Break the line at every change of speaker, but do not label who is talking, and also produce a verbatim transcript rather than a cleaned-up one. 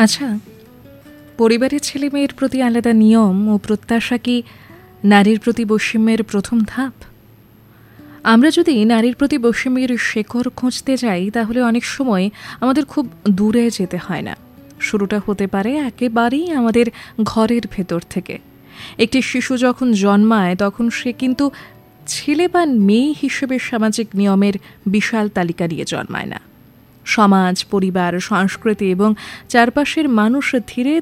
আচ্ছা, পরিবারের ছেলে মেয়ের প্রতি আলাদা নিয়ম ও প্রত্যাশা কি নারীর প্রতি বৈষম্যের প্রথম ধাপ? আমরা যদি নারীর প্রতি বৈষম্যের শেকড় খুঁজতে যাই, তাহলে অনেক সময় আমাদের খুব দূরে যেতে হয় না। শুরুটা হতে পারে একেবারেই আমাদের ঘরের ভেতর থেকে। একটি শিশু যখন জন্মায়, তখন সে কিন্তু ছেলে বা মেয়ে হিসেবে সামাজিক নিয়মের বিশাল তালিকা নিয়ে জন্মায় না। সমাজ, পরিবার, সংস্কৃতি এবং চারপাশের মানুষ ধীরে